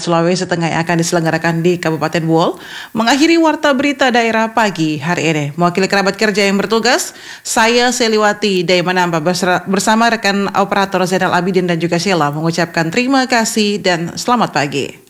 Sulawesi Tengah yang akan diselenggarakan di Kabupaten Wol, mengakhiri warta berita daerah pagi hari ini. Mewakili kerabat kerja yang bertugas, saya Seliwati Daimanamba bersama rekan operator Zainal Abidin dan juga Sheila mengucapkan terima kasih dan selamat pagi.